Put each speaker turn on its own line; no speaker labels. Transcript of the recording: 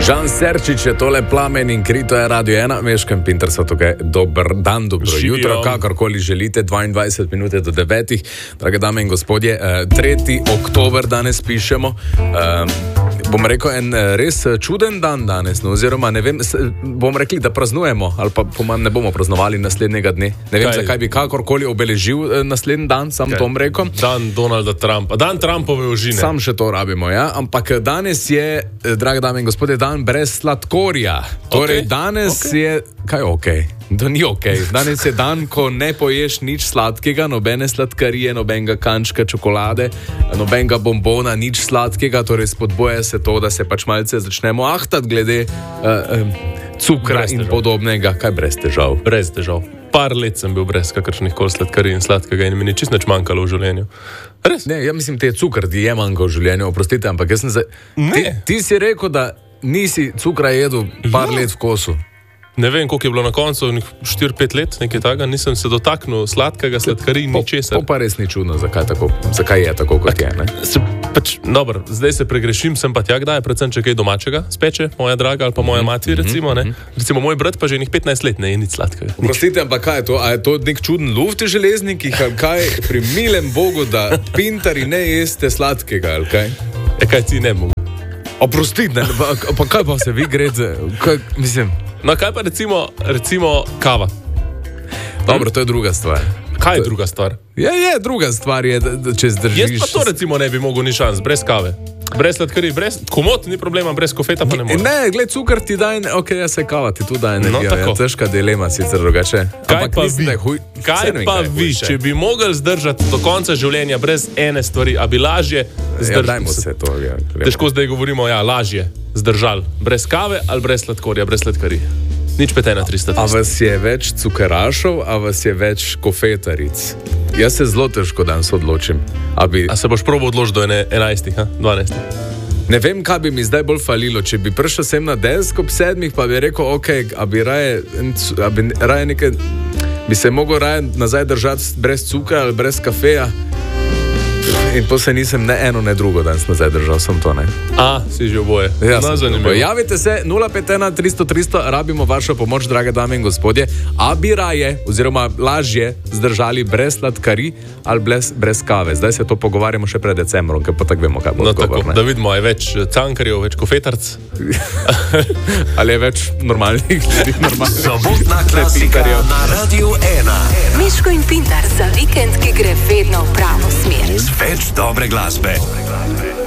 Žan Serčič je tole Plamen in Krito je Radio 1, Meško in Pinter so tukaj. Dober dan, dobro jutro, kakorkoli želite, 22 minut do 9. Drage dame in gospodje, 3. oktober danes pišemo. Bom rekel, en res čuden dan danes, no, oziroma ne vem, bom rekli, da praznujemo, ali pa ne bomo praznovali naslednjega dne. Ne vem, zakaj bi kakorkoli obeležil naslednji dan, sam Tom rekel.
Dan Donalda Trumpa, dan Trumpove ožine.
Sam še to rabimo, ja, ampak danes je, drage dame in gospodje, dan brez sladkorja. Torej, danes je, kaj okej? To ni okej. Danes je dan, ko ne poješ nič sladkega, nobene sladkarije, nobenega kančka čokolade, nobenega bombona, nič sladkega, torej spodboja se to, da se pač malce začnemo ahtati glede cukra in podobnega. Kaj brez težav?
Brez težav. Par let sem bil brez kakršnih koli sladkarij in sladkega in mi ni čisto nič manjkalo v življenju. Res?
Ne, ja mislim, te cukr ti je manjkal v življenju, oprostite, ampak jaz sem ti si rekel, da nisi cukra jedel par let v kosu.
Ne vem, koliko je bilo na koncu, 4-5 let, nekaj takega, nisem se dotaknil sladkega, sladkarij, ničesar.
To pa res ni čudno, zakaj je tako, kot je, ne?
Dobro, zdaj se pregrešim, sem pa tja kdaj, predvsem če kaj domačega speče, moja draga ali pa moja mati, recimo, ne? Recimo, moj brat pa že 15 let ne je nič sladkega.
Oprostite, ampak kaj je to? A je to nek čuden luft v železnikih, ali kaj? Pri milem Bogu, da Pintari ne jeste sladkega, ali kaj?
Kaj ti ne mogu?
Oprostite, pa kaj pa se vi grede, mislim...
No, kaj pa recimo kava?
Dobro, to je druga stvar.
Kaj je druga stvar?
Je, druga stvar je, da če zdržiš...
Jaz pa to recimo ne bi mogel ni šans, brez kave. Brez sladkarij, brez komot, ni problema, brez kofeta pa ne morem.
Ne, gled, cukr ti daj, okej, jaz se kava ti tu daj energijo, je težka dilema sicer drugače.
Kaj pa vi, če bi mogli zdržati do konca življenja brez ene stvari, a bi lažje zdržali?
Ja, dajmo se to.
Težko zdaj govorimo, lažje zdržali. Brez kave ali brez sladkorja, brez sladkarij. Nič 5-1-300.
A vas je več cukerašov, a vas je več kofetaric? Jaz se zelo težko danes odločim.
A se boš probal odločiti do 11, 12?
Ne vem, kaj bi mi zdaj bolj falilo. Če bi prišel sem na desk ob 7, pa bi rekel, okej, a bi raje nekaj, bi se mogel raje nazaj držati brez cukra ali brez kafeja. In to se nisem ne eno, ne drugo danes nazaj držal, sem to, ne.
Si že oboje.
Ja, zanimivo. Javite se, 051-300-300, rabimo vašo pomoč, drage dame in gospodje. A bi raje, oziroma lažje, zdržali brez sladkarij ali brez kave. Zdaj se to pogovarjamo še pred decembrom, ker pa tako vemo, kaj bo odgovor.
Tako, da vidimo, je več cankarjev, več kofetarc.
Ali je več normalnih ljudi,
Sobotna klasika na Radio 1.
Meško in Pintar za vikend, ki gre vedno v pravo smer.
Več dobre glasbe.